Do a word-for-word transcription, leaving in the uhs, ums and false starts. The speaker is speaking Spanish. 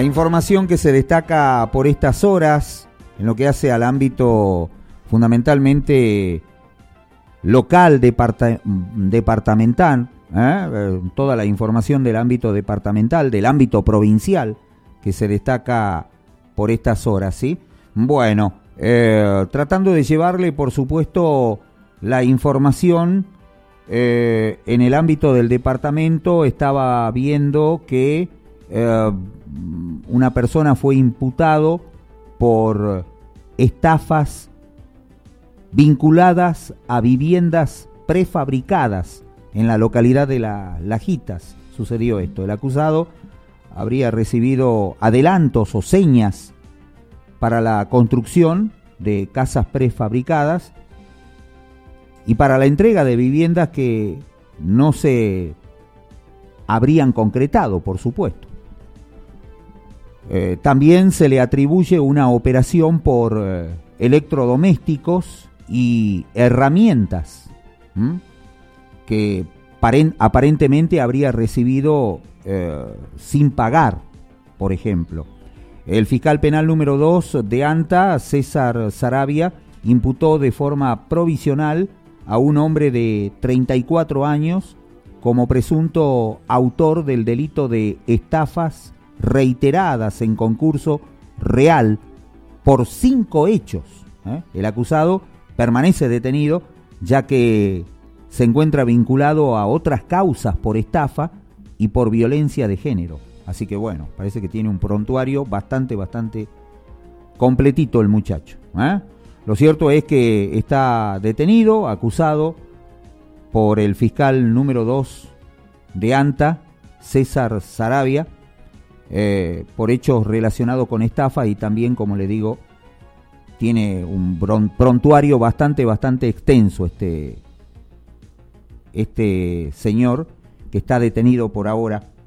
La información que se destaca por estas horas, en lo que hace al ámbito fundamentalmente local, departa- departamental, ¿eh? toda la información del ámbito departamental, del ámbito provincial, que se destaca por estas horas, ¿sí? Bueno, eh, tratando de llevarle, por supuesto, la información eh, en el ámbito del departamento, estaba viendo que eh, una persona fue imputado por estafas vinculadas a viviendas prefabricadas en la localidad de La Lajitas. Sucedió esto. El acusado habría recibido adelantos o señas para la construcción de casas prefabricadas y para la entrega de viviendas que no se habrían concretado, por supuesto. Eh, también se le atribuye una operación por eh, electrodomésticos y herramientas ¿m? que paren, aparentemente habría recibido eh, sin pagar, por ejemplo. El fiscal penal número dos de ANTA, César Sarabia, imputó de forma provisional a un hombre de treinta y cuatro años como presunto autor del delito de estafas reiteradas en concurso real por cinco hechos. ¿eh? El acusado permanece detenido ya que se encuentra vinculado a otras causas por estafa y por violencia de género. Así que bueno, parece que tiene un prontuario bastante, bastante completito el muchacho. ¿eh? Lo cierto es que está detenido, acusado por el fiscal número dos de ANTA, César Sarabia, eh, por hechos relacionados con estafa y también, como le digo, tiene un prontuario bastante, bastante extenso este, este señor que está detenido por ahora